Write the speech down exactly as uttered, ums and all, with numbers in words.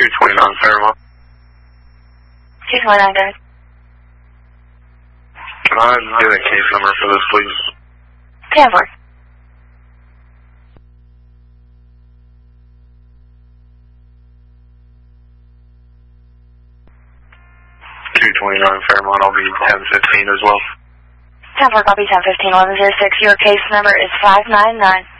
two twenty-nine Fairmont. two twenty-nine, guys. Can I get a case number for this, please? ten four. two twenty-nine Fairmont, I'll be ten fifteen as well. ten four, copy ten fifteen, eleven oh six. Your case number is five nine nine.